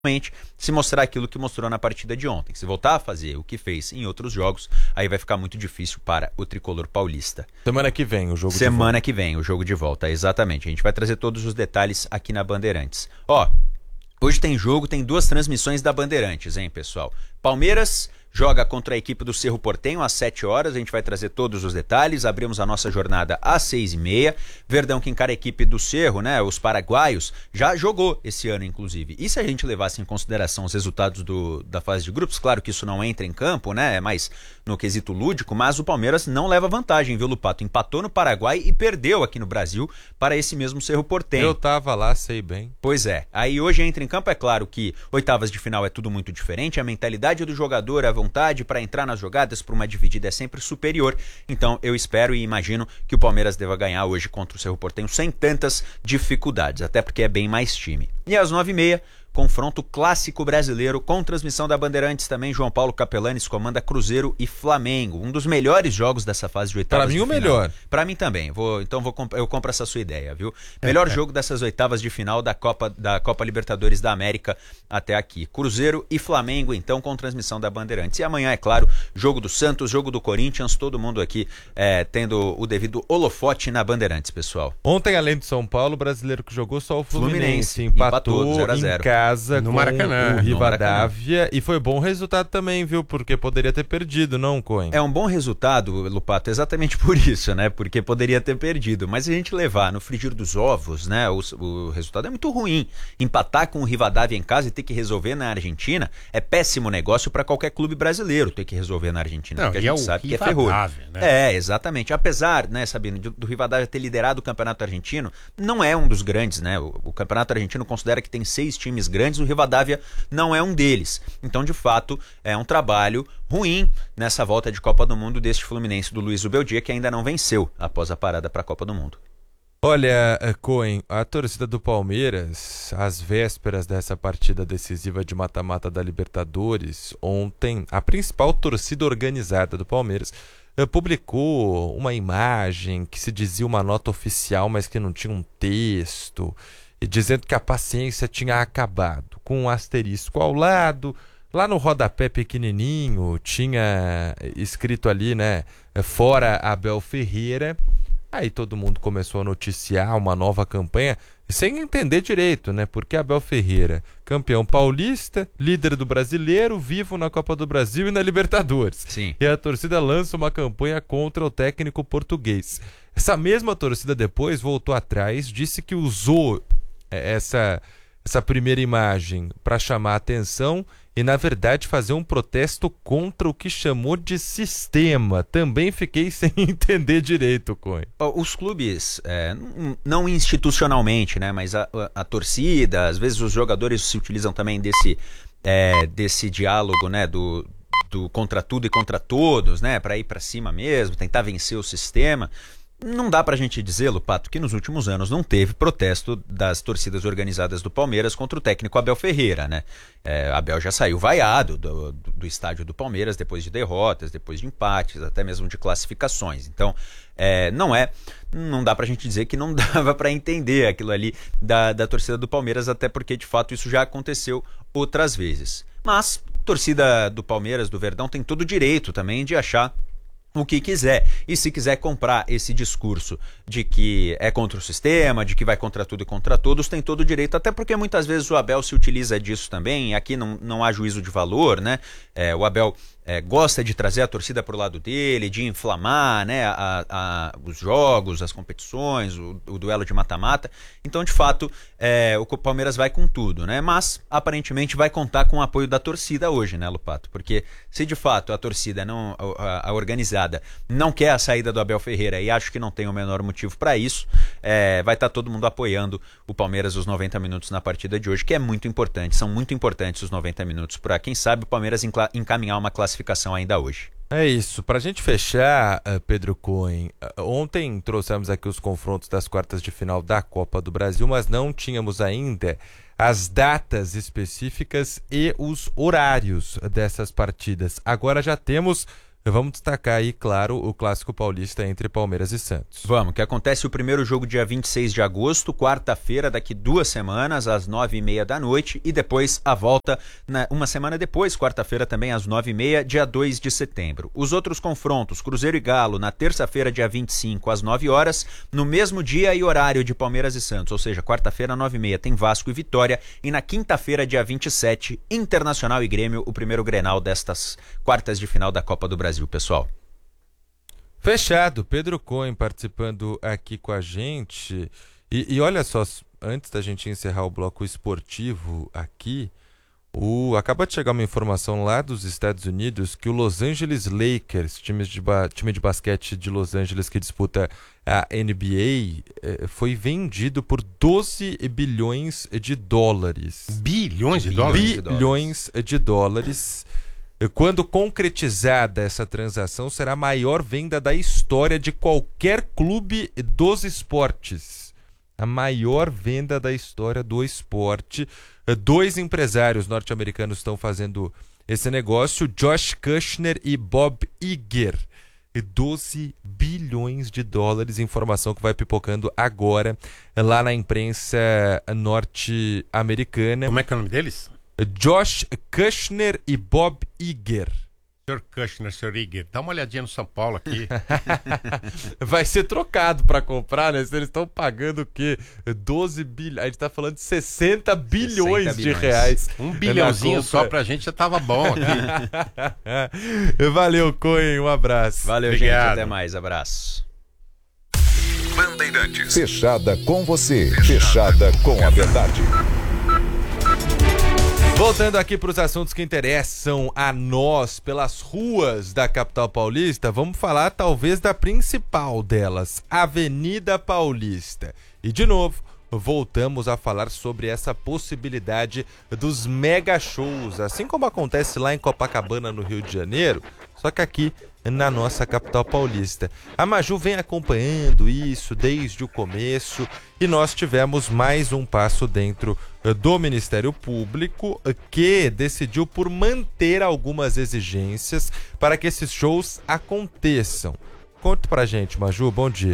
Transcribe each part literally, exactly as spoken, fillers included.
se mostrar aquilo que mostrou na partida de ontem. Se voltar a fazer o que fez em outros jogos, aí vai ficar muito difícil para o tricolor paulista. Semana que vem o jogo Semana de volta. Semana que vem o jogo de volta, exatamente. A gente vai trazer todos os detalhes aqui na Bandeirantes. Ó, hoje tem jogo, tem duas transmissões da Bandeirantes, hein, pessoal? Palmeiras joga contra a equipe do Cerro Porteño às sete horas, a gente vai trazer todos os detalhes, abrimos a nossa jornada às seis e meia, Verdão que encara a equipe do Cerro, né, os paraguaios, já jogou esse ano inclusive, e se a gente levasse em consideração os resultados do, da fase de grupos, claro que isso não entra em campo, né, é mais no quesito lúdico, mas o Palmeiras não leva vantagem, viu, Lupato? Empatou no Paraguai e perdeu aqui no Brasil para esse mesmo Cerro Porteño. Eu tava lá, sei bem. Pois é, aí hoje entra em campo, é claro que oitavas de final é tudo muito diferente, a mentalidade do jogador, a vontade para entrar nas jogadas, para uma dividida é sempre superior, então eu espero e imagino que o Palmeiras deva ganhar hoje contra o Cerro Porteño sem tantas dificuldades, até porque é bem mais time. E às nove e meia, confronto clássico brasileiro com transmissão da Bandeirantes também. João Paulo Capelanes comanda Cruzeiro e Flamengo. Um dos melhores jogos dessa fase de oitavas de final. Para mim o melhor. Para mim também. Vou, então vou, eu compro essa sua ideia, viu? Melhor é, jogo é. dessas oitavas de final da Copa, da Copa Libertadores da América até aqui. Cruzeiro e Flamengo, então, com transmissão da Bandeirantes. E amanhã, é claro, jogo do Santos, jogo do Corinthians, todo mundo aqui é, tendo o devido holofote na Bandeirantes, pessoal. Ontem, além do São Paulo, o brasileiro que jogou só o Fluminense, Fluminense empatou zero a zero em casa no com Maracanã, o Rivadavia, e foi bom resultado também, viu? Porque poderia ter perdido, não, Cohen? É um bom resultado, Lupato, exatamente por isso, né? Porque poderia ter perdido, mas a gente levar no frigir dos ovos, né? O, o resultado é muito ruim. Empatar com o Rivadavia em casa e ter que resolver na Argentina é péssimo negócio para qualquer clube brasileiro ter que resolver na Argentina, não, porque a gente é sabe que é Rivadavia, ferrolho. Né? É, exatamente. Apesar, né, Sabino, do, do Rivadavia ter liderado o campeonato argentino, não é um dos grandes, né? O, o campeonato argentino considera que tem seis times grandes, o Rivadavia não é um deles. Então, de fato, é um trabalho ruim nessa volta de Copa do Mundo deste Fluminense do Luiz Ubeldia, que ainda não venceu após a parada para a Copa do Mundo. Olha, Cohen, a torcida do Palmeiras, às vésperas dessa partida decisiva de mata-mata da Libertadores, ontem, a principal torcida organizada do Palmeiras publicou uma imagem que se dizia uma nota oficial, mas que não tinha um texto, e dizendo que a paciência tinha acabado, com um asterisco ao lado. Lá no rodapé pequenininho tinha escrito ali, né, fora Abel Ferreira. Aí todo mundo começou a noticiar uma nova campanha, sem entender direito, né? Porque Abel Ferreira, campeão paulista, líder do brasileiro, vivo na Copa do Brasil e na Libertadores. Sim. E a torcida lança uma campanha contra o técnico português. Essa mesma torcida depois voltou atrás, disse que usou essa, essa primeira imagem para chamar a atenção e, na verdade, fazer um protesto contra o que chamou de sistema. Também fiquei sem entender direito, Cohen. Os clubes, é, não institucionalmente, né, mas a, a, a torcida, às vezes os jogadores se utilizam também desse, é, desse diálogo, né, do, do contra tudo e contra todos, né, para ir para cima mesmo, tentar vencer o sistema. Não dá pra gente dizer, Lupato, que nos últimos anos não teve protesto das torcidas organizadas do Palmeiras contra o técnico Abel Ferreira, né? É, Abel já saiu vaiado do, do, do estádio do Palmeiras depois de derrotas, depois de empates, até mesmo de classificações. Então, é, não é, não dá pra gente dizer que não dava pra entender aquilo ali da, da torcida do Palmeiras, até porque, de fato, isso já aconteceu outras vezes. Mas, a torcida do Palmeiras, do Verdão, tem todo o direito também de achar o que quiser, e se quiser comprar esse discurso de que é contra o sistema, de que vai contra tudo e contra todos, tem todo o direito, até porque muitas vezes o Abel se utiliza disso também, aqui não, não há juízo de valor, né? É, o Abel é, gosta de trazer a torcida para o lado dele, de inflamar, né, a, a, os jogos, as competições, o, o duelo de mata-mata. Então, de fato, é, o Palmeiras vai com tudo, né? Mas, aparentemente, vai contar com o apoio da torcida hoje, né, Lupato? Porque se, de fato, a torcida, não, a, a organizada, não quer a saída do Abel Ferreira, e acho que não tem o menor motivo para isso, é, vai estar tá todo mundo apoiando o Palmeiras os noventa minutos na partida de hoje, que é muito importante. São muito importantes os noventa minutos para, quem sabe, o Palmeiras encaminhar uma classificação ainda hoje. É isso. Para a gente fechar, Pedro Cohen, ontem trouxemos aqui os confrontos das quartas de final da Copa do Brasil, mas não tínhamos ainda as datas específicas e os horários dessas partidas. Agora já temos Vamos destacar aí, claro, o Clássico Paulista entre Palmeiras e Santos. Vamos, que acontece o primeiro jogo dia vinte e seis de agosto, quarta-feira, daqui duas semanas, às nove e meia da noite, e depois a volta na, uma semana depois, quarta-feira também às nove e meia, dia dois de setembro. Os outros confrontos, Cruzeiro e Galo, na terça-feira, dia vinte e cinco, às nove horas, no mesmo dia e horário de Palmeiras e Santos, ou seja, quarta-feira, nove e meia, tem Vasco e Vitória, e na quinta-feira, dia vinte e sete, Internacional e Grêmio, o primeiro Grenal destas quartas de final da Copa do Brasil. Brasil, pessoal. Fechado, Pedro Cohen participando aqui com a gente. E, e olha só, antes da gente encerrar o bloco esportivo aqui, o, acaba de chegar uma informação lá dos Estados Unidos que o Los Angeles Lakers, time de, ba, time de basquete de Los Angeles que disputa a N B A, eh, foi vendido por doze bilhões de dólares. Bilhões de dólares? Bilhões de dólares. Quando concretizada essa transação, será a maior venda da história de qualquer clube dos esportes. A maior venda da história do esporte. Dois empresários norte-americanos estão fazendo esse negócio, Josh Kushner e Bob Iger. doze bilhões de dólares, informação que vai pipocando agora lá na imprensa norte-americana. Como é que é o nome deles? Josh Kushner e Bob Iger. senhor Kushner, senhor Iger, dá uma olhadinha no São Paulo aqui. Vai ser trocado para comprar, né? Eles estão pagando o quê? doze bilhões. A gente tá falando de sessenta bilhões, sessenta bilhões de reais. Um bilhãozinho só pra gente já tava bom aqui. Valeu, Cohen, um abraço. Valeu, Obrigado. gente, até mais, abraço. Bandeirantes. Fechada com você, fechada com a verdade. Voltando aqui para os assuntos que interessam a nós pelas ruas da capital paulista, vamos falar talvez da principal delas, Avenida Paulista. E de novo, voltamos a falar sobre essa possibilidade dos mega shows, assim como acontece lá em Copacabana, no Rio de Janeiro, só que aqui na nossa capital paulista. A Maju vem acompanhando isso desde o começo e nós tivemos mais um passo dentro do Ministério Público que decidiu por manter algumas exigências para que esses shows aconteçam. Conta pra gente, Maju, bom dia.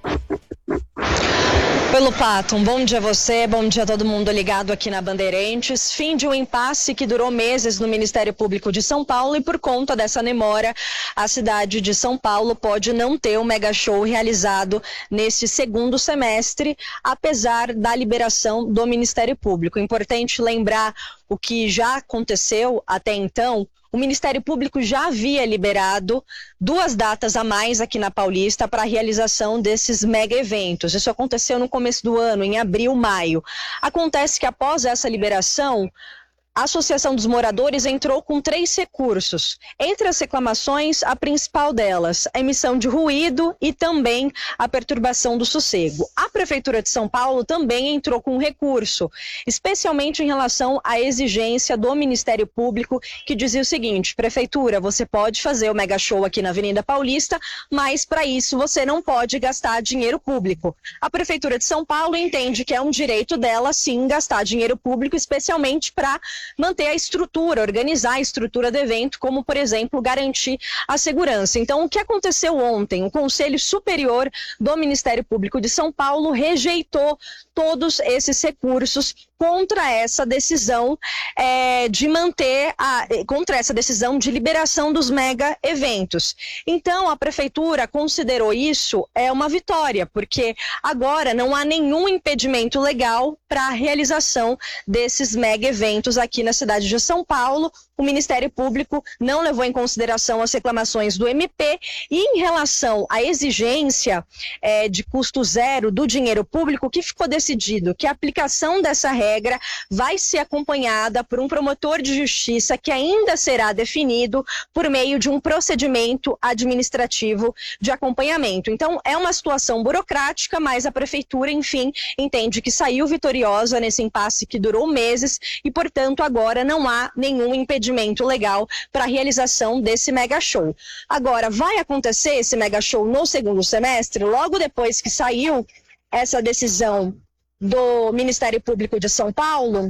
Pelo Pato, um bom dia a você, bom dia a todo mundo ligado aqui na Bandeirantes. Fim de um impasse que durou meses no Ministério Público de São Paulo e por conta dessa demora, a cidade de São Paulo pode não ter o mega show realizado nesse segundo semestre, apesar da liberação do Ministério Público. Importante lembrar o que já aconteceu até então. O Ministério Público já havia liberado duas datas a mais aqui na Paulista para a realização desses mega eventos. Isso aconteceu no começo do ano, em abril, maio. Acontece que após essa liberação, a Associação dos Moradores entrou com três recursos. Entre as reclamações, a principal delas, a emissão de ruído e também a perturbação do sossego. A Prefeitura de São Paulo também entrou com um recurso, especialmente em relação à exigência do Ministério Público, que dizia o seguinte: Prefeitura, você pode fazer o mega show aqui na Avenida Paulista, mas para isso você não pode gastar dinheiro público. A Prefeitura de São Paulo entende que é um direito dela, sim, gastar dinheiro público, especialmente para manter a estrutura, organizar a estrutura do evento, como, por exemplo, garantir a segurança. Então, o que aconteceu ontem? O Conselho Superior do Ministério Público de São Paulo rejeitou todos esses recursos contra essa decisão é, de manter, a, contra essa decisão de liberação dos mega eventos. Então, a Prefeitura considerou isso é uma vitória, porque agora não há nenhum impedimento legal para a realização desses mega eventos aqui na cidade de São Paulo. O Ministério Público não levou em consideração as reclamações do M P e em relação à exigência é, de custo zero do dinheiro público, que ficou decidido que a aplicação dessa regra vai ser acompanhada por um promotor de justiça que ainda será definido por meio de um procedimento administrativo de acompanhamento. Então, é uma situação burocrática, mas a Prefeitura, enfim, entende que saiu vitoriosa nesse impasse que durou meses e, portanto, agora não há nenhum impedimento legal para a realização desse mega show. Agora, vai acontecer esse mega show no segundo semestre, logo depois que saiu essa decisão do Ministério Público de São Paulo?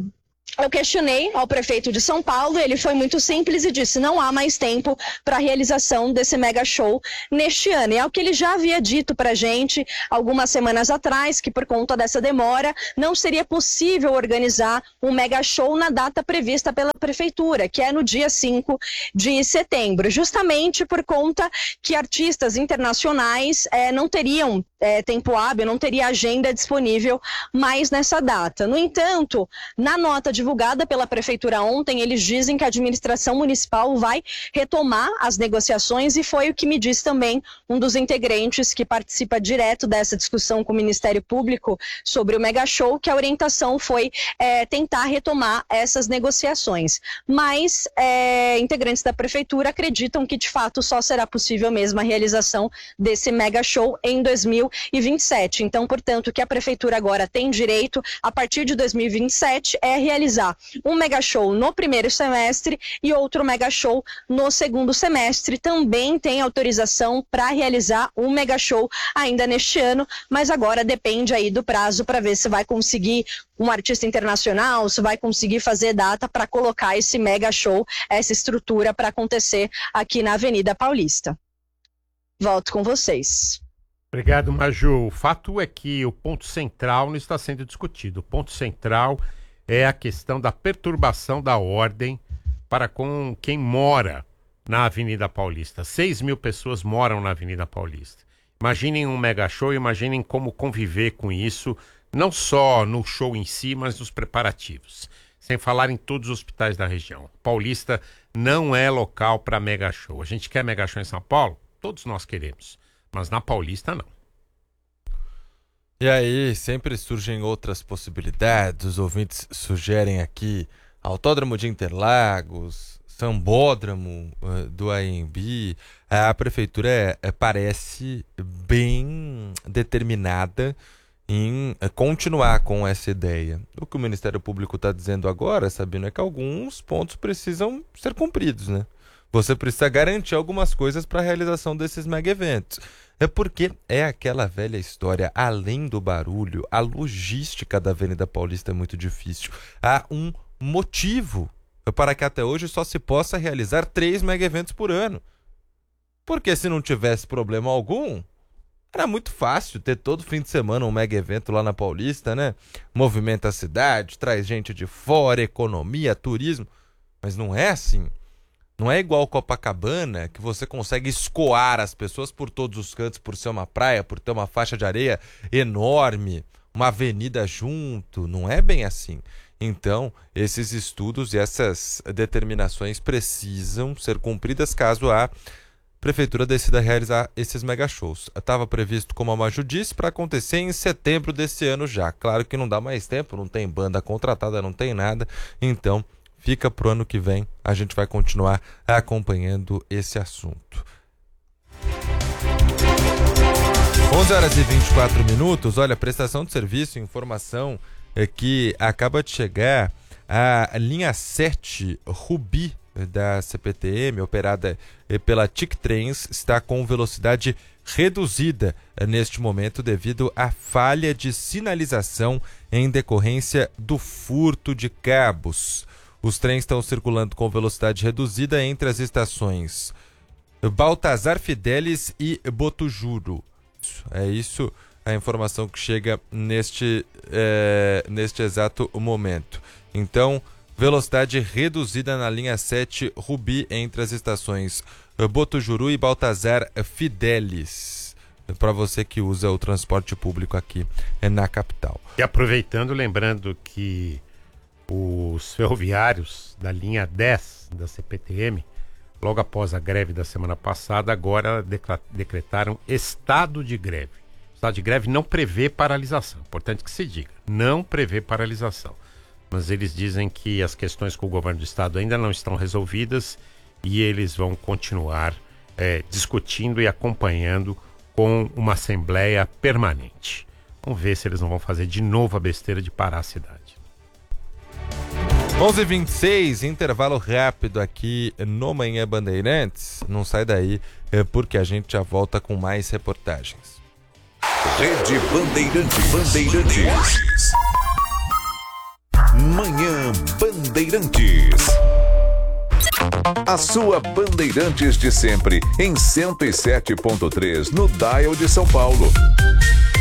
Eu questionei ao prefeito de São Paulo, ele foi muito simples e disse: não há mais tempo para a realização desse mega show neste ano. E é o que ele já havia dito para a gente algumas semanas atrás, que por conta dessa demora não seria possível organizar um mega show na data prevista pela prefeitura, que é no dia cinco de setembro, justamente por conta que artistas internacionais é, não teriam é, tempo hábil, não teria agenda disponível mais nessa data. No entanto, na nota divulgada pela prefeitura ontem, eles dizem que a administração municipal vai retomar as negociações, e foi o que me disse também um dos integrantes que participa direto dessa discussão com o Ministério Público sobre o Mega Show, que a orientação foi é, tentar retomar essas negociações. Mas é, integrantes da prefeitura acreditam que de fato só será possível mesmo a realização desse Mega Show em dois mil e vinte e sete. Então, portanto, o que a prefeitura agora tem direito, a partir de dois mil e vinte e sete, é realizar um mega show no primeiro semestre e outro mega show no segundo semestre. Também tem autorização para realizar um mega show ainda neste ano, mas agora depende aí do prazo para ver se vai conseguir um artista internacional, se vai conseguir fazer data para colocar esse mega show, essa estrutura para acontecer aqui na Avenida Paulista. Volto com vocês. Obrigado, Maju. O fato é que o ponto central não está sendo discutido. O ponto central é a questão da perturbação da ordem para com quem mora na Avenida Paulista. seis mil pessoas moram na Avenida Paulista. Imaginem um mega show, imaginem como conviver com isso, não só no show em si, mas nos preparativos. Sem falar em todos os hospitais da região. Paulista não é local para mega show. A gente quer mega show em São Paulo? Todos nós queremos. Mas na Paulista, não. E aí, sempre surgem outras possibilidades. Os ouvintes sugerem aqui Autódromo de Interlagos, Sambódromo uh, do A M B. A prefeitura uh, parece bem determinada em uh, continuar com essa ideia. O que o Ministério Público está dizendo agora, Sabino, é que alguns pontos precisam ser cumpridos, né? Você precisa garantir algumas coisas para a realização desses mega eventos. É porque é aquela velha história, além do barulho, a logística da Avenida Paulista é muito difícil. Há um motivo para que até hoje só se possa realizar três mega eventos por ano. Porque se não tivesse problema algum, era muito fácil ter todo fim de semana um mega evento lá na Paulista, né? Movimenta a cidade, traz gente de fora, economia, turismo. Mas não é assim. Não é igual Copacabana, que você consegue escoar as pessoas por todos os cantos, por ser uma praia, por ter uma faixa de areia enorme, uma avenida junto. Não é bem assim. Então, esses estudos e essas determinações precisam ser cumpridas caso a prefeitura decida realizar esses mega shows. Estava previsto, como a Maju disse, para acontecer em setembro desse ano já. Claro que não dá mais tempo, não tem banda contratada, não tem nada. Então, fica pro ano que vem, a gente vai continuar acompanhando esse assunto. onze horas e vinte e quatro minutos, olha, prestação de serviço, informação é que acaba de chegar a linha sete Rubi da C P T M, operada pela Tic Trens, está com velocidade reduzida neste momento devido à falha de sinalização em decorrência do furto de cabos. Os trens estão circulando com velocidade reduzida entre as estações Baltazar Fidelis e Botujuro. É isso a informação que chega neste, é, neste exato momento. Então, velocidade reduzida na linha sete Rubi entre as estações Botujuru e Baltazar Fidelis. Para você que usa o transporte público aqui na capital. E aproveitando, lembrando que os ferroviários da linha dez da C P T M, logo após a greve da semana passada, agora decretaram estado de greve. O estado de greve não prevê paralisação, importante que se diga, não prevê paralisação. Mas eles dizem que as questões com o governo do estado ainda não estão resolvidas e eles vão continuar é, discutindo e acompanhando com uma assembleia permanente. Vamos ver se eles não vão fazer de novo a besteira de parar a cidade. onze e vinte e seis, intervalo rápido aqui no Manhã Bandeirantes. Não sai daí, é porque a gente já volta com mais reportagens. Rede Bandeirantes. Bandeirantes. Manhã Manhã Bandeirantes. A sua Bandeirantes de sempre em cento e sete ponto três no dial de São Paulo.